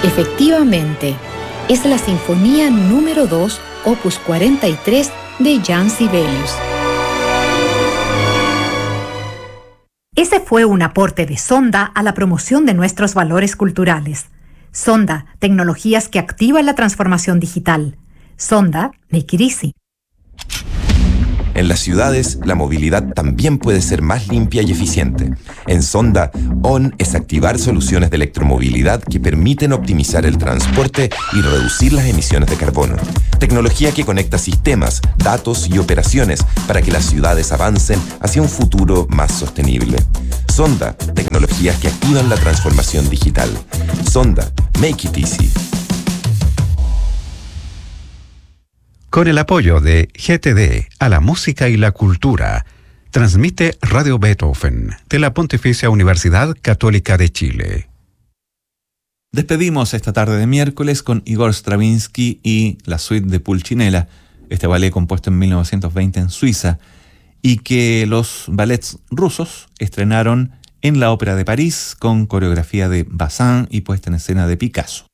Efectivamente, es la Sinfonía número 2, opus 43 de Jan Sibelius. Ese fue un aporte de Sonda a la promoción de nuestros valores culturales. Sonda, tecnologías que activan la transformación digital. Sonda, make it easy. En las ciudades, la movilidad también puede ser más limpia y eficiente. En Sonda, ON es activar soluciones de electromovilidad que permiten optimizar el transporte y reducir las emisiones de carbono. Tecnología que conecta sistemas, datos y operaciones para que las ciudades avancen hacia un futuro más sostenible. Sonda, tecnologías que activan la transformación digital. Sonda, make it easy. Con el apoyo de GTD a la música y la cultura, transmite Radio Beethoven de la Pontificia Universidad Católica de Chile. Despedimos esta tarde de miércoles con Igor Stravinsky y la suite de Pulcinella, este ballet compuesto en 1920 en Suiza y que los ballets rusos estrenaron en la Ópera de París con coreografía de Bazin y puesta en escena de Picasso.